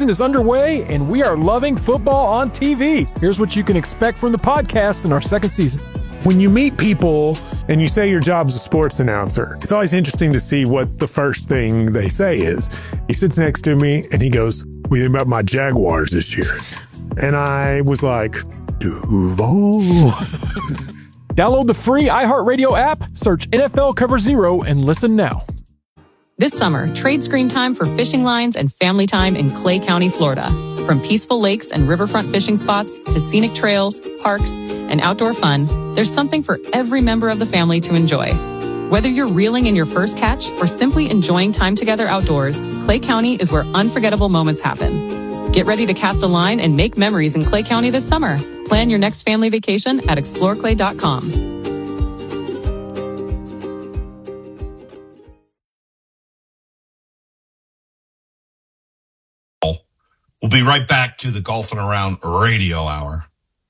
season is underway, and we are loving football on TV. Here's what you can expect from the podcast in our second season. When you meet people and you say your job's a sports announcer, it's always interesting to see what the first thing they say is. He sits next to me and he goes, "What do you think about my Jaguars this year?" And I was like, Duval. Download the free iHeartRadio app, search NFL Cover Zero, and listen now. This summer, trade screen time for fishing lines and family time in Clay County, Florida. From peaceful lakes and riverfront fishing spots to scenic trails, parks, and outdoor fun, there's something for every member of the family to enjoy. Whether you're reeling in your first catch or simply enjoying time together outdoors, Clay County is where unforgettable moments happen. Get ready to cast a line and make memories in Clay County this summer. Plan your next family vacation at exploreclay.com. We'll be right back to the Golfing Around Radio Hour.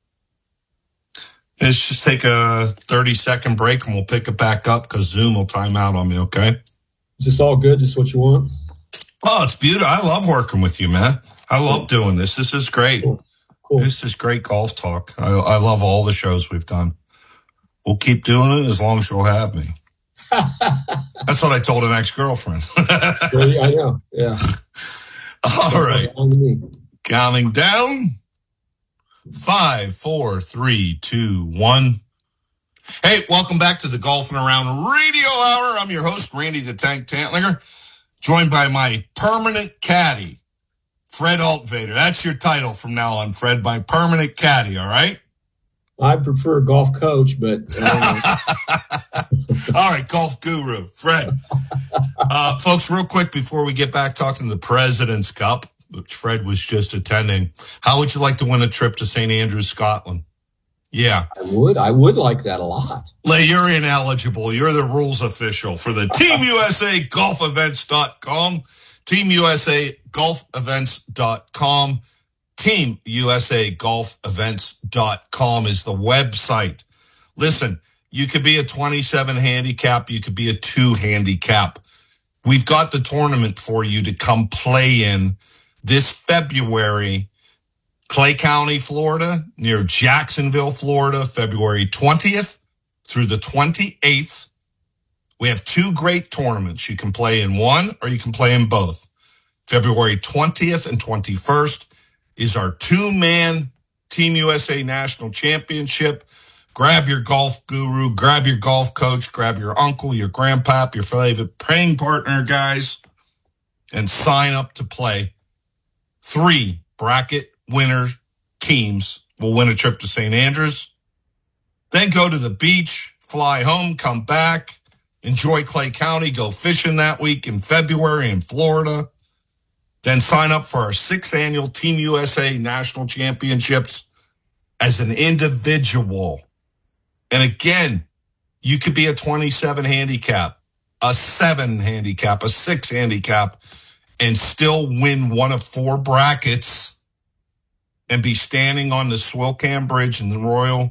Let's just take a 30-second break and we'll pick it back up because Zoom will time out on me, okay? Is this all good? This is what you want? Oh, it's beautiful. I love working with you, man. I love doing this. This is great. Cool. This is great golf talk. I love all the shows we've done. We'll keep doing it as long as you'll have me. That's what I told an ex-girlfriend. I know, yeah. All right. Counting down. 5, 4, 3, 2, 1. Hey, welcome back to the Golfing Around Radio Hour. I'm your host, Randy the Tank Tantlinger, joined by my permanent caddy, Fred Altvader. That's your title from now on, Fred, my permanent caddy, all right? I prefer golf coach, but... All right, golf guru, Fred. Folks, real quick before we get back talking to the President's Cup, which Fred was just attending, how would you like to win a trip to St. Andrews, Scotland? Yeah. I would like that a lot. You're ineligible. You're the rules official for the Team USA GolfEvents.com. Team USA GolfEvents.com. Team USA GolfEvents.com is the website. Listen, you could be a 27 handicap. You could be a 2 handicap. We've got the tournament for you to come play in this February. Clay County, Florida, near Jacksonville, Florida, February 20th through the 28th. We have 2 great tournaments. You can play in one or you can play in both. February 20th and 21st is our 2-man Team USA National Championship. Grab your golf guru, grab your golf coach, grab your uncle, your grandpap, your favorite praying partner, guys, and sign up to play. 3 bracket winner teams will win a trip to St. Andrews. Then go to the beach, fly home, come back, enjoy Clay County, go fishing that week in February in Florida. Then sign up for our 6th annual Team USA National Championships as an individual. And again, you could be a 27 handicap, a 7 handicap, a 6 handicap, and still win one of 4 brackets and be standing on the Swilcan Bridge in the Royal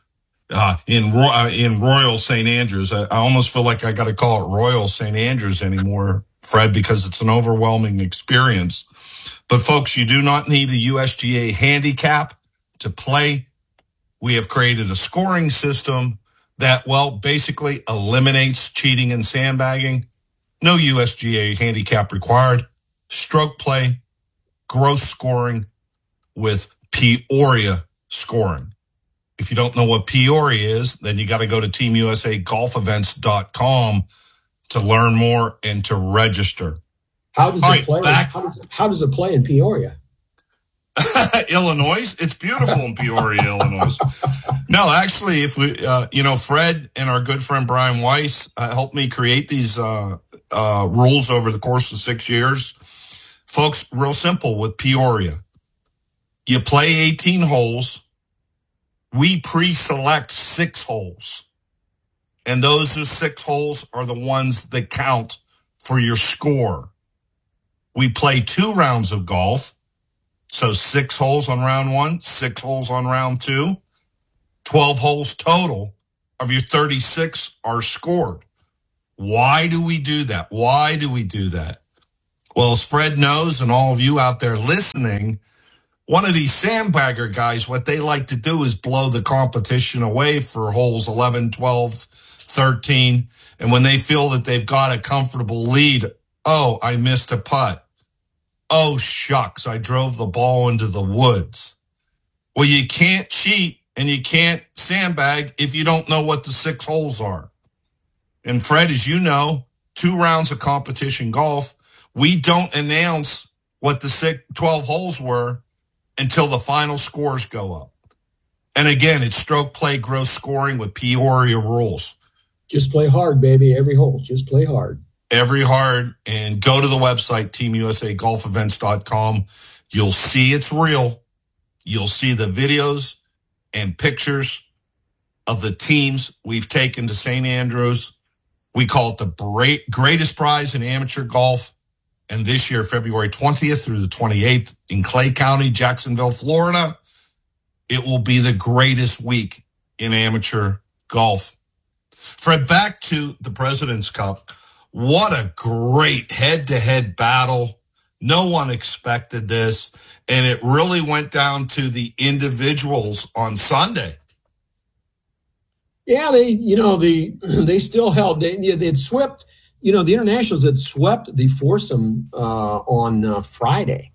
St. Andrews. I almost feel like I got to call it Royal St. Andrews anymore, Fred, because it's an overwhelming experience. But folks, you do not need a USGA handicap to play. We have created a scoring system that, basically eliminates cheating and sandbagging. No USGA handicap required. Stroke play, gross scoring with Peoria scoring. If you don't know what Peoria is, then you got to go to teamusagolfevents.com to learn more and to register. How does it play in Peoria? Illinois. It's beautiful in Peoria, Illinois. No, actually, if we, Fred and our good friend Brian Weiss helped me create these rules over the course of 6 years. Folks, real simple with Peoria. You play 18 holes. We pre-select 6 holes. And those 6 holes are the ones that count for your score. We play 2 rounds of golf. So 6 holes on round 1, 6 holes on round 2, 12 holes total of your 36 are scored. Why do we do that? Well, as Fred knows, and all of you out there listening, one of these sandbagger guys, what they like to do is blow the competition away for holes 11, 12, 13. And when they feel that they've got a comfortable lead, oh, I missed a putt. Oh, shucks, I drove the ball into the woods. Well, you can't cheat and you can't sandbag if you don't know what the 6 holes are. And Fred, as you know, 2 rounds of competition golf, we don't announce what the 12 holes were until the final scores go up. And again, it's stroke play gross scoring with Peoria rules. Just play hard, baby. Every hole. Just play hard. Every hard. And go to the website, teamusagolfevents.com. You'll see it's real. You'll see the videos and pictures of the teams we've taken to St. Andrews. We call it the greatest prize in amateur golf. And this year, February 20th through the 28th in Clay County, Jacksonville, Florida, it will be the greatest week in amateur golf. Fred, back to the President's Cup. What a great head-to-head battle. No one expected this. And it really went down to the individuals on Sunday. Yeah, they still held. They'd swept. The internationals had swept the foursome on Friday.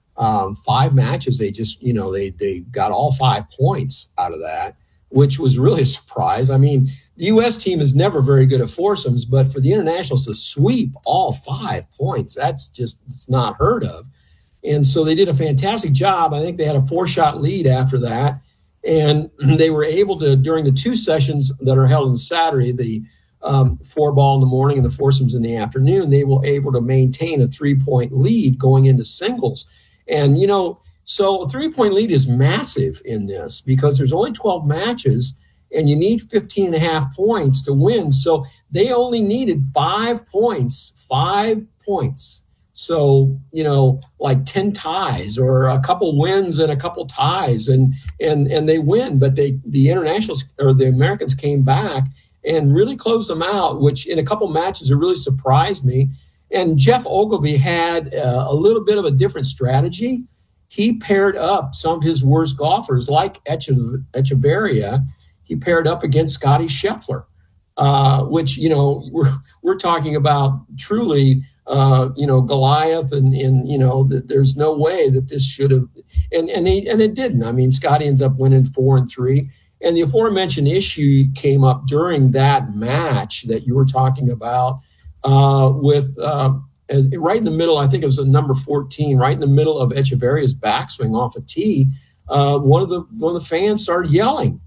5 matches. They just, they got all 5 points out of that, which was really a surprise. I mean, the U.S. team is never very good at foursomes, but for the internationals to sweep all 5 points, it's not heard of. And so they did a fantastic job. I think they had a 4-shot lead after that. And they were able to, during the 2 sessions that are held on Saturday, the 4-ball in the morning and the foursomes in the afternoon, they were able to maintain a 3-point lead going into singles. And, so a 3-point lead is massive in this because there's only 12 matches and you need 15.5 points to win. So they only needed 5 points. So, like 10 ties or a couple wins and a couple ties and they win. But the internationals or the Americans came back and really closed them out, which in a couple matches, it really surprised me. And Jeff Ogilvy had a little bit of a different strategy. He paired up some of his worst golfers, like Echeverria. He paired up against Scotty Scheffler, which, we're talking about truly, Goliath and there's no way that this should have, and it didn't. I mean, Scotty ends up winning 4-3. And the aforementioned issue came up during that match that you were talking about with right in the middle. I think it was a number 14, right in the middle of Echeverria's backswing off a tee. One of the fans started yelling,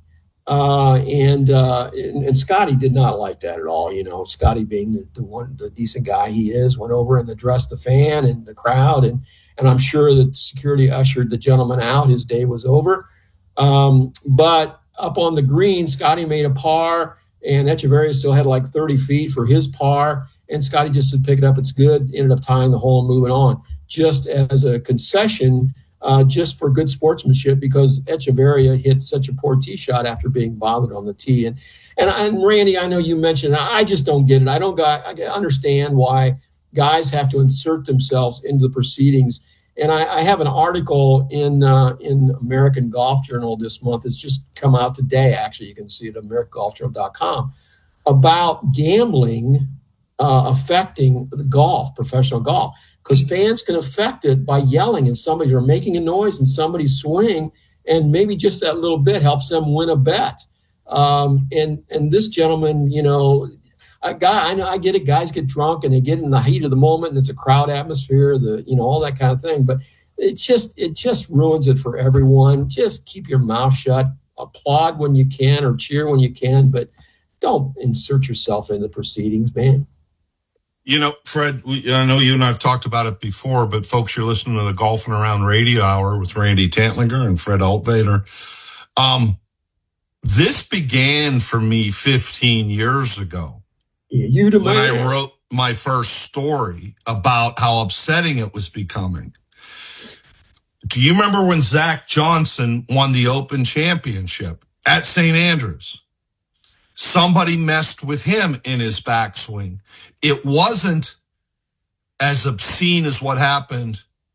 and Scotty did not like that at all. Scotty being the decent guy he is, went over and addressed the fan and the crowd, and I'm sure that security ushered the gentleman out. His day was over, but. Up on the green, Scotty made a par, and Echeverria still had like 30 feet for his par, and Scotty just said, pick it up, it's good, ended up tying the hole and moving on, just as a concession, just for good sportsmanship, because Echeverria hit such a poor tee shot after being bothered on the tee. And Randy, I know you mentioned, I just don't get it. I understand why guys have to insert themselves into the proceedings. And I have an article in American Golf Journal this month. It's just come out today, actually. You can see it at AmericanGolfJournal.com, about gambling affecting the professional golf. Because fans can affect it by yelling and somebody or making a noise and somebody's swing, and maybe just that little bit helps them win a bet. And this gentleman, I get it. Guys get drunk and they get in the heat of the moment, and it's a crowd atmosphere, all that kind of thing. But it just ruins it for everyone. Just keep your mouth shut. Applaud when you can or cheer when you can, but don't insert yourself in the proceedings, man. Fred, I know you and I've talked about it before, but folks, you're listening to the Golfing Around Radio Hour with Randy Tantlinger and Fred Altvater. This began for me 15 years ago. When I wrote my first story about how upsetting it was becoming. Do you remember when Zach Johnson won the Open Championship at St. Andrews? Somebody messed with him in his backswing. It wasn't as obscene as what happened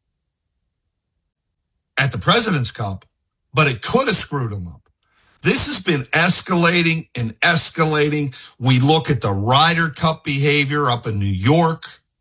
at the President's Cup, but it could have screwed him up. This has been escalating and escalating. We look at the Ryder Cup behavior up in New York.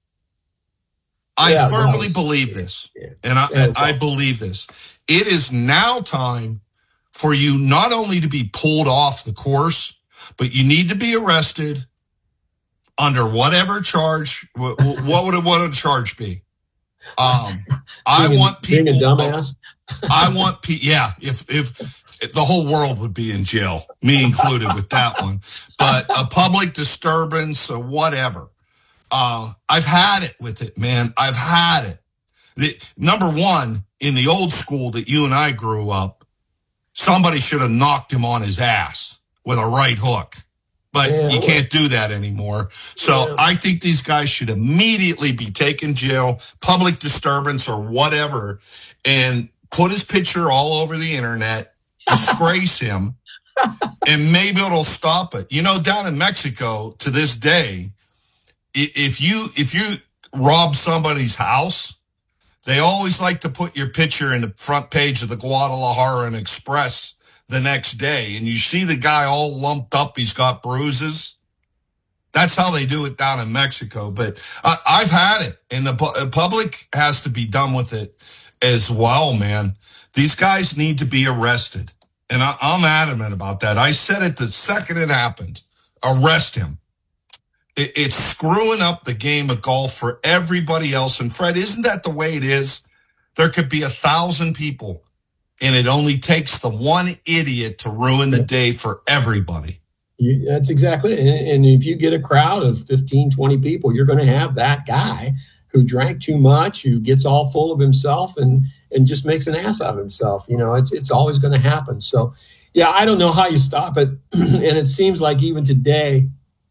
I firmly believe this, and I believe this. It is now time for you not only to be pulled off the course, but you need to be arrested under whatever charge. What would a charge be? I want people. Being a dumbass. I want people. Yeah, if the whole world would be in jail, me included with that one. But a public disturbance or whatever. I've had it with it, man. I've had it. Number one, in the old school that you and I grew up, somebody should have knocked him on his ass with a right hook. But you can't do that anymore. So I think these guys should immediately be taken to jail, public disturbance or whatever, and put his picture all over the internet, disgrace him, and maybe it'll stop it. You know, down in Mexico to this day, if you rob somebody's house, they always like to put your picture in the front page of the Guadalajara Express the next day, and you see the guy all lumped up, he's got bruises. That's how they do it down in Mexico. But I've had it, and the public has to be done with it as well, man. These guys need to be arrested, and I'm adamant about that. I said it the second it happened. Arrest him. It's screwing up the game of golf for everybody else. And Fred, isn't that the way it is? There could be 1,000 people, and it only takes the one idiot to ruin the day for everybody. That's exactly it. And if you get a crowd of 15, 20 people, you're going to have that guy who drank too much, who gets all full of himself and just makes an ass out of himself. You know, it's always going to happen. So, yeah, I don't know how you stop it. And it seems like even today,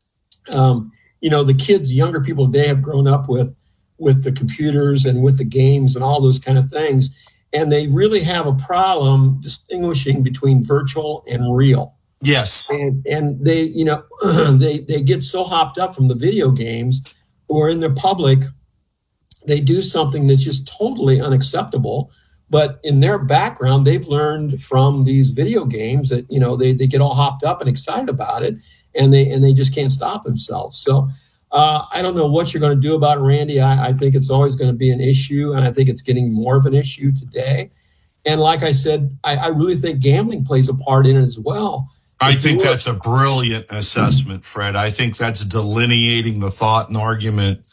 you know, the kids, younger people today have grown up with the computers and with the games and all those kind of things. And they really have a problem distinguishing between virtual and real. Yes. And they, you know, they get so hopped up from the video games, or in the public, they do something that's just totally unacceptable. But in their background, they've learned from these video games that, you know, they get all hopped up and excited about it. And they just can't stop themselves. So I don't know what you're going to do about it, Randy. I think it's always going to be an issue, and I think it's getting more of an issue today. And like I said, I really think gambling plays a part in it as well. I think that's a brilliant assessment, Fred. I think that's delineating the thought and argument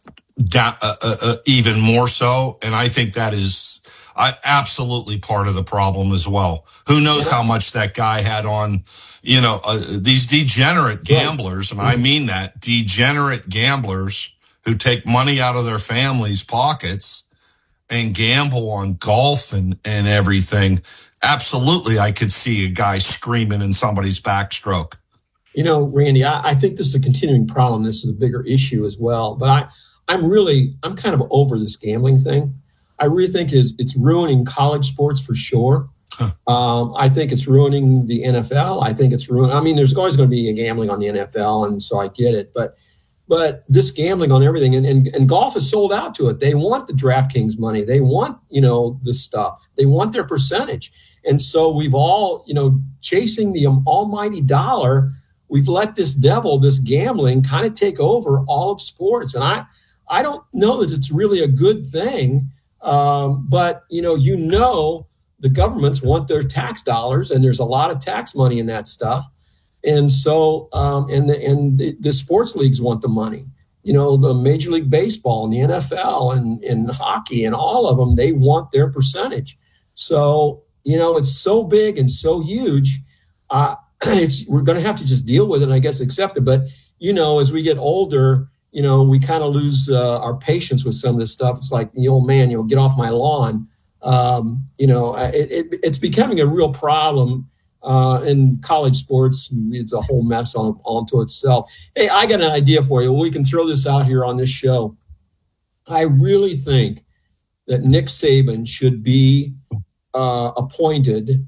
even more so. And I think that is absolutely part of the problem as well. Who knows how much that guy had on, you know, these degenerate gamblers, and I mean that, degenerate gamblers who take money out of their families' pockets and gamble on golf and everything. Absolutely, I could see a guy screaming in somebody's backstroke. You know, Randy, I think this is a continuing problem. This is a bigger issue as well. But I'm kind of over this gambling thing. I really think it's ruining college sports for sure. I think it's ruining the NFL. I think it's ruining. I mean, there's always going to be a gambling on the NFL, and so I get it. But this gambling on everything, and golf is sold out to it. They want the DraftKings money. They want, you know, this stuff. They want their percentage. And so we've all, you know, chasing the almighty dollar. We've let this devil, this gambling, kind of take over all of sports. And I don't know that it's really a good thing. But, you know, the governments want their tax dollars, and there's a lot of tax money in that stuff. And so, and the sports leagues want the money, you know, the Major League Baseball and the NFL and hockey and all of them, they want their percentage. So, you know, it's so big and so huge. We're going to have to just deal with it and I guess accept it. But, you know, as we get older, you know, we kind of lose our patience with some of this stuff. It's like, the old man, you know, get off my lawn. You know, it's becoming a real problem in college sports. It's a whole mess onto itself. Hey, I got an idea for you. We can throw this out here on this show. I really think that Nick Saban should be appointed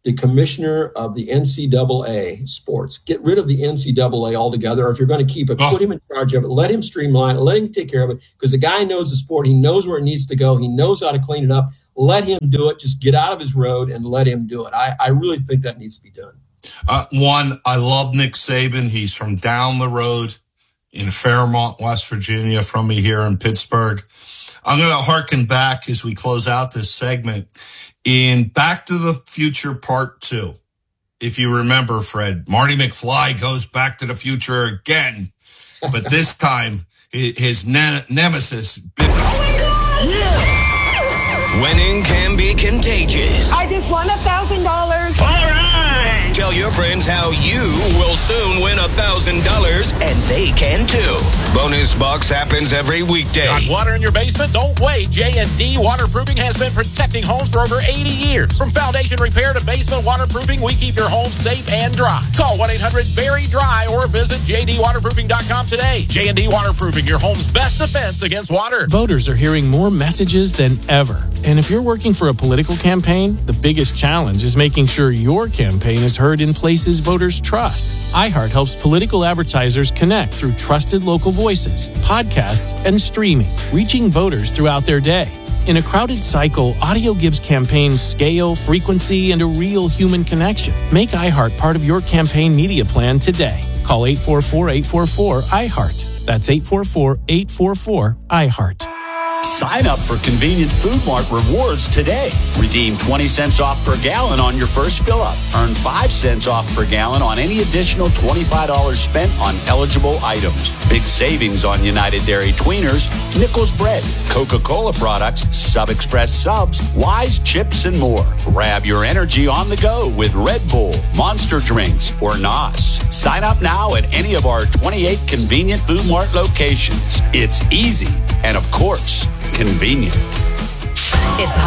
the commissioner of the NCAA sports. Get rid of the NCAA altogether, or if you're going to keep it, put him in charge of it. Let him streamline it. Let him take care of it, because the guy knows the sport. He knows where it needs to go. He knows how to clean it up. Let him do it. Just get out of his road and let him do it. I really think that needs to be done. One, I love Nick Saban. He's from down the road in Fairmont, West Virginia, from me here in Pittsburgh. I'm going to harken back as we close out this segment in Back to the Future Part 2. If you remember, Fred, Marty McFly goes back to the future again, but this time his nemesis. Winning can be contagious. I just won $1,000. All right. Tell your friends how you will soon win $1,000, and they can too. Bonus Bucks happens every weekday. Got water in your basement? Don't wait. J&D Waterproofing has been protecting homes for over 80 years. From foundation repair to basement waterproofing, we keep your home safe and dry. Call 1-800-BERRY-DRY or visit jdwaterproofing.com today. J&D Waterproofing, your home's best defense against water. Voters are hearing more messages than ever. And if you're working for a political campaign, the biggest challenge is making sure your campaign is heard in places voters trust. iHeart helps political advertisers connect through trusted local voices, podcasts, and streaming, reaching voters throughout their day. In a crowded cycle, audio gives campaigns scale, frequency, and a real human connection. Make iHeart part of your campaign media plan today. Call 844-844-iHeart. That's 844-844-iHeart. Sign up for Convenient Food Mart Rewards today. Redeem 20 cents off per gallon on your first fill-up. Earn 5 cents off per gallon on any additional $25 spent on eligible items. Big savings on United Dairy Tweeners, Nichols Bread, Coca-Cola products, Sub Express subs, Wise chips, and more. Grab your energy on the go with Red Bull, Monster drinks, or NOS. Sign up now at any of our 28 Convenient Food Mart locations. It's easy and, of course, convenient. It's